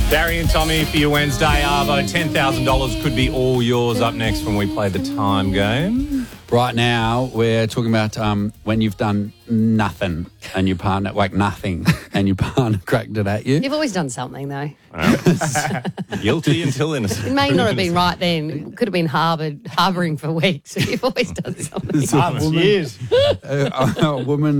Barry and Tommy for your Wednesday Arvo. $10,000 could be all yours up next when we play the time game. Right now, we're talking about when you've done nothing and your partner, like nothing, and your partner cracked it at you. You've always done something, though. Guilty until innocent. It may not have been right then. It could have been harbouring for weeks. You've always done something. Years. A woman